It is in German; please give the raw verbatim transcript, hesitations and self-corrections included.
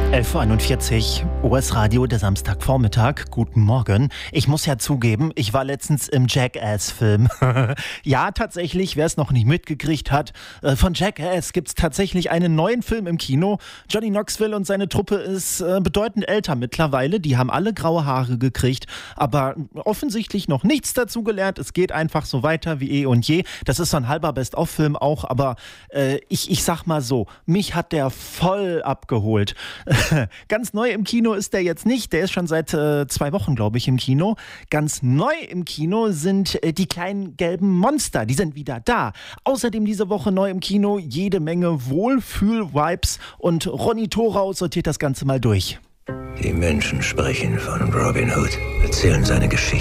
elf Uhr einundvierzig, O S-Radio, der Samstagvormittag. Guten Morgen. Ich muss ja zugeben, ich war letztens im Jackass-Film. Ja, tatsächlich, wer es noch nicht mitgekriegt hat, von Jackass gibt es tatsächlich einen neuen Film im Kino. Johnny Knoxville und seine Truppe ist bedeutend älter mittlerweile. Die haben alle graue Haare gekriegt, aber offensichtlich noch nichts dazugelernt. Es geht einfach so weiter wie eh und je. Das ist so ein halber Best-of-Film auch, aber äh, ich, ich sag mal so, mich hat der voll abgeholt. Ganz neu im Kino ist der jetzt nicht. Der ist schon seit äh, zwei Wochen, glaube ich, im Kino. Ganz neu im Kino sind äh, die kleinen gelben Monster. Die sind wieder da. Außerdem diese Woche neu im Kino jede Menge Wohlfühl-Vibes. Und Ronny Thorau sortiert das Ganze mal durch. Die Menschen sprechen von Robin Hood, erzählen seine Geschichte.